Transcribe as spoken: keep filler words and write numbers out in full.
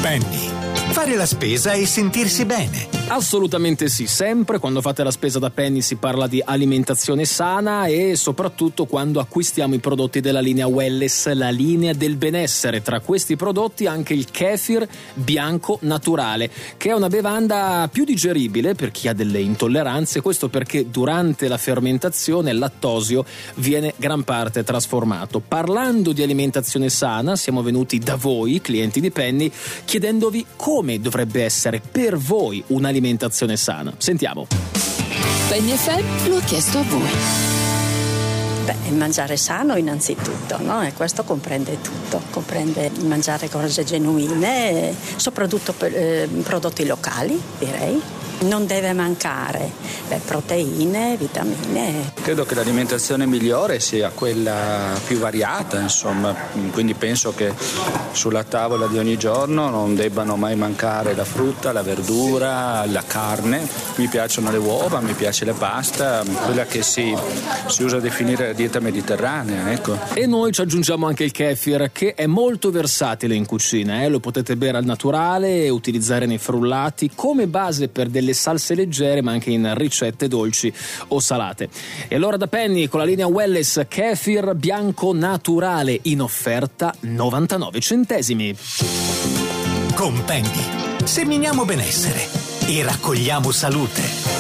Penny. Fare la spesa e sentirsi bene. Assolutamente sì, sempre quando fate la spesa da Penny si parla di alimentazione sana e soprattutto quando acquistiamo i prodotti della linea Welless, la linea del benessere. Tra questi prodotti anche il kefir bianco naturale, che è una bevanda più digeribile per chi ha delle intolleranze, questo perché durante la fermentazione il lattosio viene gran parte trasformato. Parlando di alimentazione sana, siamo venuti da voi, clienti di Penny, chiedendovi come dovrebbe essere per voi un'alimentazione sana. Sentiamo. Penny F M lo ha chiesto a voi. Beh, mangiare sano innanzitutto, no? E questo comprende tutto, comprende mangiare cose genuine, soprattutto per, eh, prodotti locali, direi. Non deve mancare beh, proteine, vitamine. Credo che l'alimentazione migliore sia quella più variata, insomma, quindi penso che sulla tavola di ogni giorno non debbano mai mancare la frutta, la verdura, la carne. Mi piacciono le uova, mi piace la pasta, quella che si, si usa a definire la dieta mediterranea, ecco. E noi ci aggiungiamo anche il kefir, che è molto versatile in cucina, eh? Lo potete bere al naturale e utilizzare nei frullati come base per delle salse leggere, ma anche in ricette dolci o salate. E allora da Penny con la linea Welless kefir bianco naturale in offerta novantanove centesimi. Con Penny seminiamo benessere e raccogliamo salute.